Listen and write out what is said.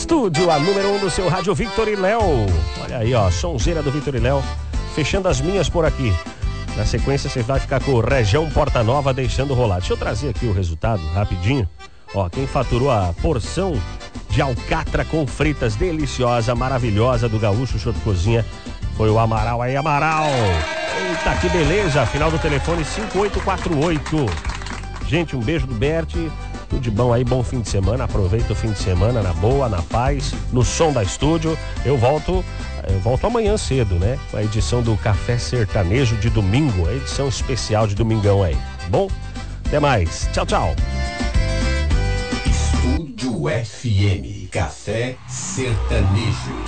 Estúdio, a número 1 do seu rádio, Victor e Léo. Olha aí, ó, sonzeira do Victor e Léo. Fechando as minhas por aqui. Na sequência você vai ficar com o Região Porta Nova deixando rolar. Deixa eu trazer aqui o resultado rapidinho. Ó, quem faturou a porção de alcatra com fritas deliciosa, maravilhosa do Gaúcho Show de Cozinha foi o Amaral. Aí, Amaral! Eita, que beleza! Final do telefone 5848. Gente, um beijo do Bert. Tudo de bom aí, bom fim de semana. Aproveita o fim de semana na boa, na paz, no som da estúdio. Eu volto amanhã cedo, né? Com a edição do Café Sertanejo de domingo, a edição especial de domingão aí. Bom? Até mais. Tchau, tchau. Estúdio FM, Café Sertanejo.